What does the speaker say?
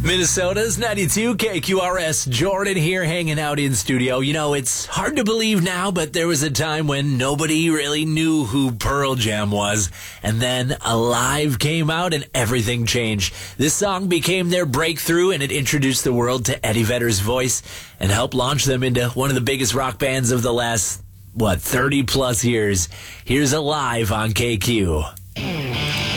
Minnesota's 92 KQRS. Jordan here hanging out in studio. You know, it's hard to believe now, but there was a time when nobody really knew who Pearl Jam was. And then Alive came out and everything changed. This song became their breakthrough and it introduced the world to Eddie Vedder's voice and helped launch them into one of the biggest rock bands of the last, 30 plus years. Here's Alive on KQ.